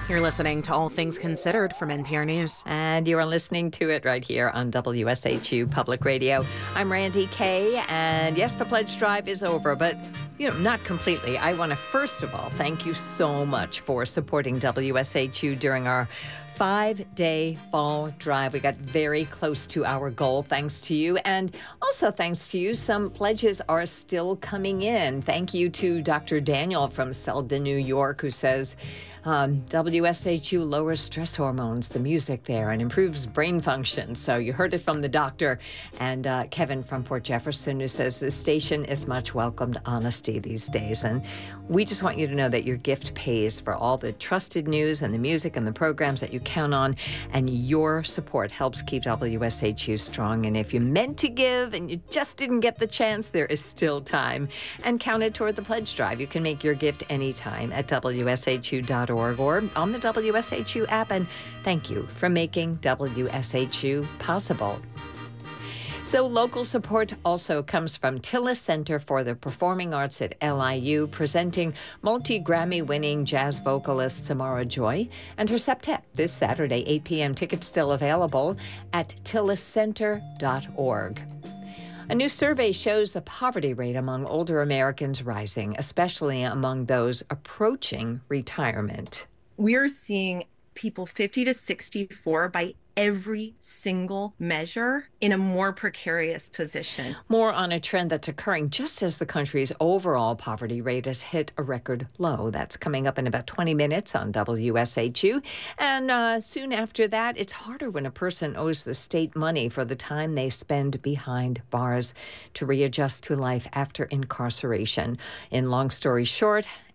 You're listening to All Things Considered from NPR News. And you are listening to it right here on WSHU Public Radio. I'm Randy Kay, and yes, the pledge drive is over, but not completely. I want to first of all thank you so much for supporting WSHU during our 5-day fall drive. We got very close to our goal thanks to you, and also thanks to you, some pledges are still coming in. Thank you to Dr. Daniel from Selden, New York, who says WSHU lowers stress hormones, the music there, and improves brain function. So you heard it from the doctor. And Kevin from Port Jefferson, who says the station is much welcomed honesty these days. And we just want you to know that your gift pays for all the trusted news and the music and the programs that you count on. And your support helps keep WSHU strong. And if you meant to give and you just didn't get the chance, there is still time. And count it toward the pledge drive. You can make your gift anytime at WSHU.org or on the WSHU app. And thank you for making WSHU possible. So local support also comes from Tillis Center for the Performing Arts at LIU, presenting multi-Grammy-winning jazz vocalist Samara Joy and her septet this Saturday, 8 p.m. Tickets still available at tilliscenter.org. A new survey shows the poverty rate among older Americans rising, especially among those approaching retirement. We're seeing people 50 to 64 by every single measure in a more precarious position. More on a trend that's occurring just as the country's overall poverty rate has hit a record low. That's coming up in about 20 minutes on WSHU. And soon after that, it's harder when a person owes the state money for the time they spend behind bars to readjust to life after incarceration. In long story short,